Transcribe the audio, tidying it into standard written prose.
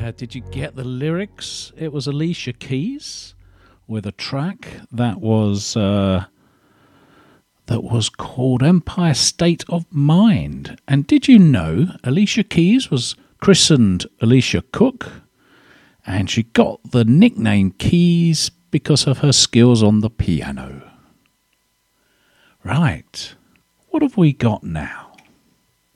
Did you get the lyrics? It was Alicia Keys with a track that was called Empire State of Mind. And did you know Alicia Keys was christened Alicia Cook? And she got the nickname Keys because of her skills on the piano. Right, what have we got now?